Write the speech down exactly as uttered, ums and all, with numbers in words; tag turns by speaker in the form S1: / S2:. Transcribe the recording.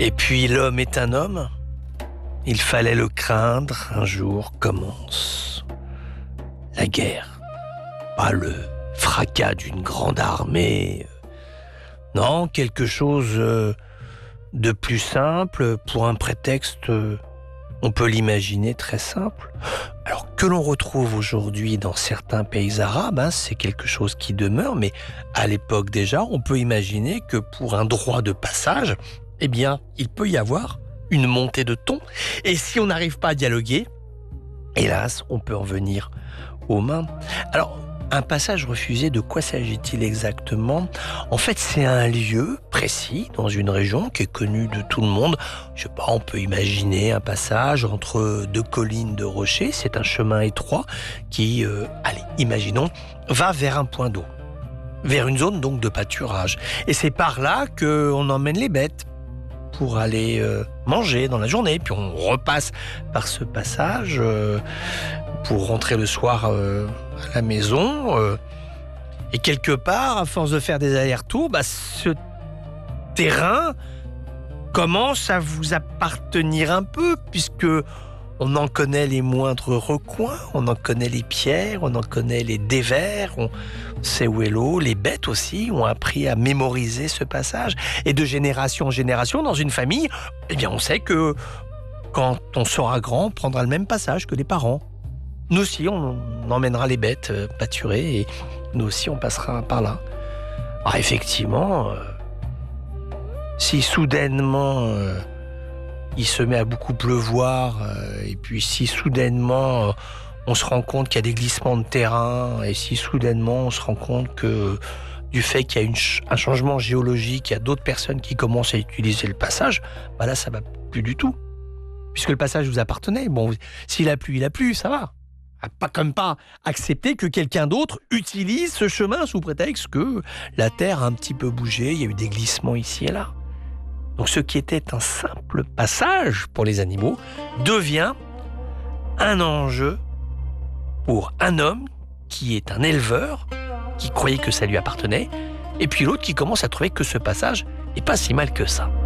S1: Et puis l'homme est un homme, il fallait le craindre, un jour commence la guerre. Pas le fracas d'une grande armée, non, quelque chose de plus simple, pour un prétexte, on peut l'imaginer très simple. Alors que l'on retrouve aujourd'hui dans certains pays arabes, hein, c'est quelque chose qui demeure, mais à l'époque déjà, on peut imaginer que pour un droit de passage, eh bien, il peut y avoir une montée de ton. Et si on n'arrive pas à dialoguer, hélas, on peut en venir aux mains. Alors, un passage refusé, de quoi s'agit-il exactement? En fait, c'est un lieu précis dans une région qui est connue de tout le monde. Je sais pas, on peut imaginer un passage entre deux collines de rochers. C'est un chemin étroit qui, euh, allez, imaginons, va vers un point d'eau, vers une zone donc de pâturage. Et c'est par là qu'on emmène les bêtes pour aller euh, manger dans la journée. Puis on repasse par ce passage euh, pour rentrer le soir euh, à la maison. Euh, et quelque part, à force de faire des allers-retours, bah, ce terrain commence à vous appartenir un peu, puisque on en connaît les moindres recoins, on en connaît les pierres, on en connaît les dévers, on sait où est l'eau. Les bêtes aussi ont appris à mémoriser ce passage. Et de génération en génération, dans une famille, eh bien, on sait que quand on sera grand, on prendra le même passage que les parents. Nous aussi, on emmènera les bêtes euh, pâturer et nous aussi, on passera par là. Alors effectivement, euh, si soudainement euh, il se met à beaucoup pleuvoir, euh, et puis si soudainement euh, on se rend compte qu'il y a des glissements de terrain, et si soudainement on se rend compte que euh, du fait qu'il y a une ch- un changement géologique, il y a d'autres personnes qui commencent à utiliser le passage, bah là ça va plus du tout. Puisque le passage vous appartenait. Bon, s'il a plu, il a plu, ça va. Pas comme pas accepter que quelqu'un d'autre utilise ce chemin sous prétexte que la terre a un petit peu bougé, il y a eu des glissements ici et là. Donc ce qui était un simple passage pour les animaux devient un enjeu pour un homme qui est un éleveur, qui croyait que ça lui appartenait, et puis l'autre qui commence à trouver que ce passage n'est pas si mal que ça.